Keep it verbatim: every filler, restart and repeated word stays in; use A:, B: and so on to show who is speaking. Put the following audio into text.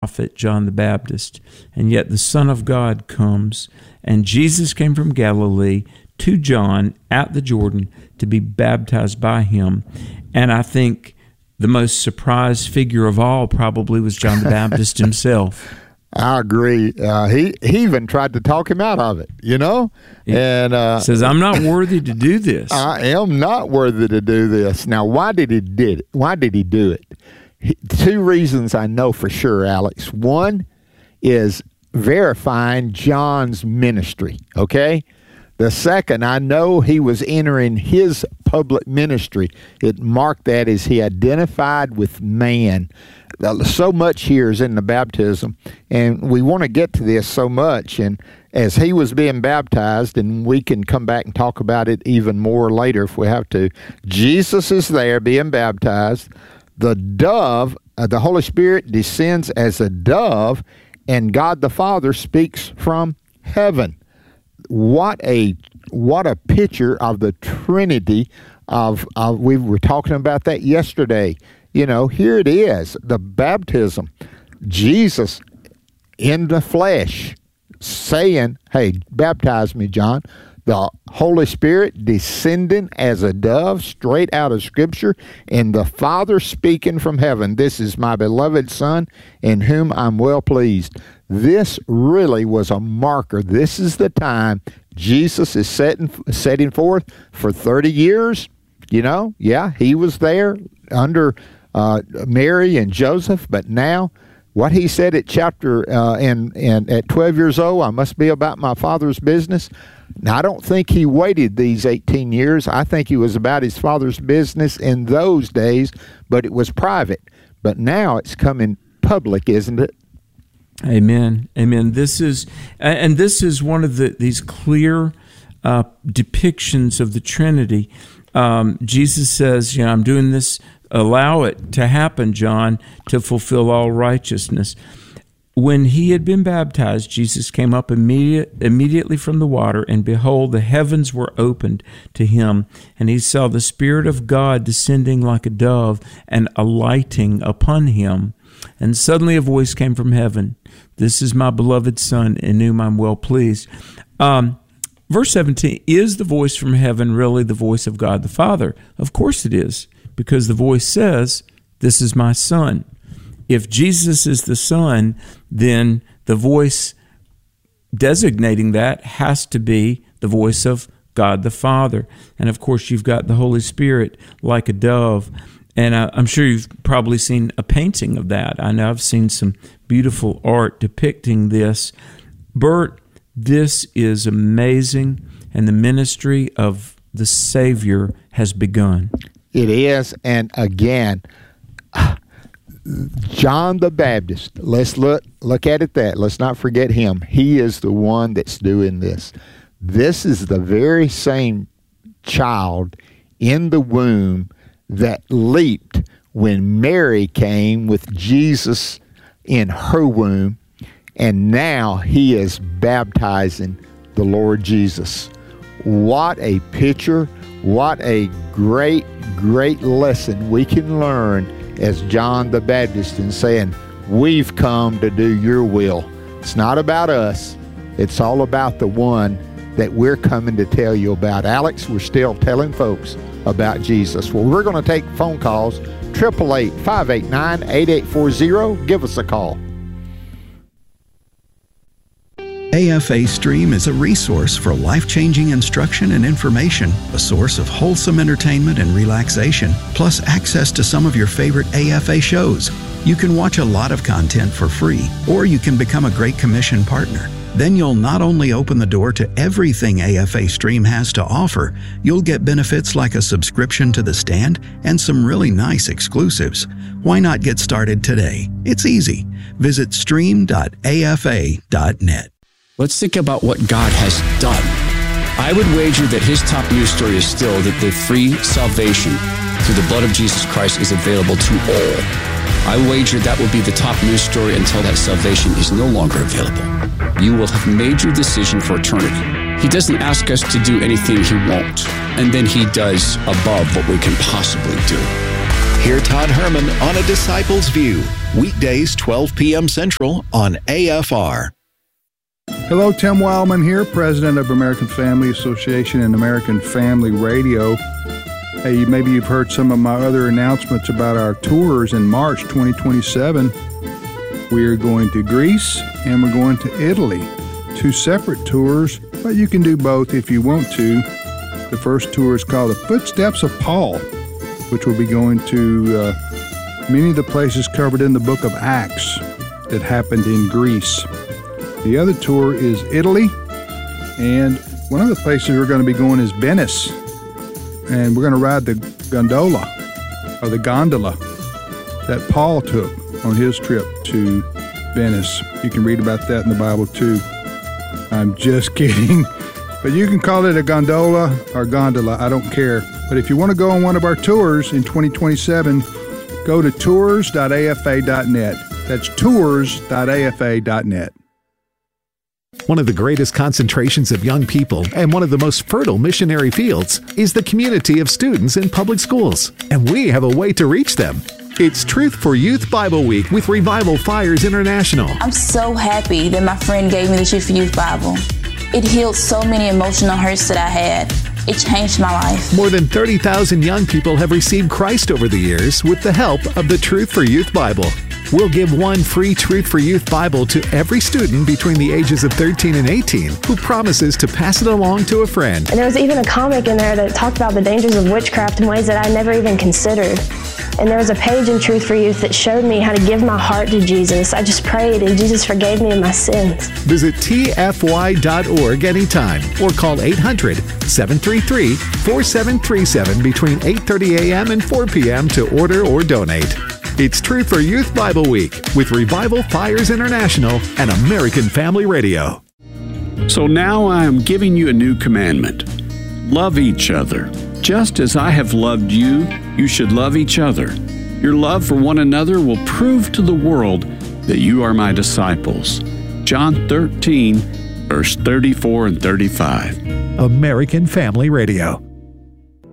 A: prophet, John the Baptist. And yet the Son of God comes, and Jesus came from Galilee to John at the Jordan to be baptized by him. And I think the most surprised figure of all probably was John the Baptist himself.
B: I agree. Uh, he he even tried to talk him out of it, you know?
A: He
B: and uh,
A: says, I'm not worthy to do this.
B: I am not worthy to do this. Now, why did he did it? Why did he do it? He, two reasons I know for sure, Alex. One is verifying John's ministry, okay? The second, I know he was entering his public ministry. It marked that as he identified with man. So much here is in the baptism, and we want to get to this so much. And as he was being baptized, and we can come back and talk about it even more later if we have to, Jesus is there being baptized. The dove, uh, the Holy Spirit descends as a dove, and God the Father speaks from heaven. What a what a picture of the Trinity of, of we were talking about that yesterday. You know, here it is, the baptism. Jesus in the flesh saying, hey, baptize me, John. The Holy Spirit descending as a dove straight out of Scripture, and the Father speaking from heaven. This is my beloved Son in whom I'm well pleased. This really was a marker. This is the time Jesus is setting, setting forth for thirty years. You know, yeah, he was there under uh, Mary and Joseph, but now what he said at chapter uh, and and at twelve years old, I must be about my Father's business. Now, I don't think he waited these eighteen years. I think he was about his Father's business in those days, but it was private. But now it's coming public, isn't it?
A: Amen. Amen. This is, and this is one of the these clear uh, depictions of the Trinity. Um, Jesus says, you know, I'm doing this, allow it to happen, John, to fulfill all righteousness. When he had been baptized, Jesus came up immediate, immediately from the water, and behold, the heavens were opened to him, and he saw the Spirit of God descending like a dove and alighting upon him. And suddenly a voice came from heaven, this is my beloved Son, in whom I'm well pleased. Um, verse seventeen, is the voice from heaven really the voice of God the Father? Of course it is, because the voice says, this is my Son. If Jesus is the Son, then the voice designating that has to be the voice of God the Father. And of course, you've got the Holy Spirit like a dove. And I, I'm sure you've probably seen a painting of that. I know I've seen some beautiful art depicting this. Bert, this is amazing, and the ministry of the Savior has begun.
B: It is, and again, John the Baptist, let's look look at it that. Let's not forget him. He is the one that's doing this. This is the very same child in the womb that leaped when Mary came with Jesus in her womb, and now he is baptizing the Lord Jesus. What a picture, what a great, great lesson we can learn as John the Baptist in saying, we've come to do your will. It's not about us. It's all about the one that we're coming to tell you about. Alex, we're still telling folks about Jesus. Well, we're going to take phone calls. eight eight eight, five eight nine, eight eight four zero. Give us a call.
C: A F A Stream is a resource for life-changing instruction and information, a source of wholesome entertainment and relaxation, plus access to some of your favorite A F A shows. You can watch a lot of content for free, or you can become a Great Commission partner. Then you'll not only open the door to everything A F A Stream has to offer, you'll get benefits like a subscription to The Stand and some really nice exclusives. Why not get started today? It's easy. Visit stream dot A F A dot net.
D: Let's think about what God has done. I would wager that his top news story is still that the free salvation through the blood of Jesus Christ is available to all. I wager that will be the top news story until that salvation is no longer available. You will have made your decision for eternity. He doesn't ask us to do anything he won't, and then he does above what we can possibly do.
C: Hear Todd Herman on A Disciple's View, weekdays twelve p.m. Central on A F R.
E: Hello, Tim Wildman here, president of American Family Association and American Family Radio. Hey, maybe you've heard some of my other announcements about our tours in March twenty twenty-seven. We are going to Greece and we're going to Italy. Two separate tours, but you can do both if you want to. The first tour is called The Footsteps of Paul, which will be going to uh, many of the places covered in the book of Acts that happened in Greece. The other tour is Italy, and one of the places we're going to be going is Venice, and we're going to ride the gondola, or the gondola, that Paul took on his trip to Venice. You can read about that in the Bible too. I'm just kidding, but you can call it a gondola or gondola, I don't care. But if you want to go on one of our tours in twenty twenty-seven, go to tours dot a f a dot net. That's tours dot a f a dot net.
F: One of the greatest concentrations of young people and one of the most fertile missionary fields is the community of students in public schools, and we have a way to reach them. It's Truth for Youth Bible Week with Revival Fires International.
G: I'm so happy that my friend gave me the Truth for Youth Bible. It healed so many emotional hurts that I had. It changed my life.
F: More than thirty thousand young people have received Christ over the years with the help of the Truth for Youth Bible. We'll give one free Truth for Youth Bible to every student between the ages of thirteen and eighteen who promises to pass it along to a friend.
H: And there was even a comic in there that talked about the dangers of witchcraft in ways that I never even considered. And there was a page in Truth for Youth that showed me how to give my heart to Jesus. I just prayed and Jesus forgave me of my sins.
F: Visit T F Y dot org anytime or call eight hundred, seven three three, four seven three seven between eight thirty a.m. and four p.m. to order or donate. It's Truth for Youth Bible Week with Revival Fires International and American Family Radio.
I: So now I am giving you a new commandment. Love each other. Just as I have loved you, you should love each other. Your love for one another will prove to the world that you are my disciples. John thirteen, verse thirty-four and thirty-five.
F: American Family Radio.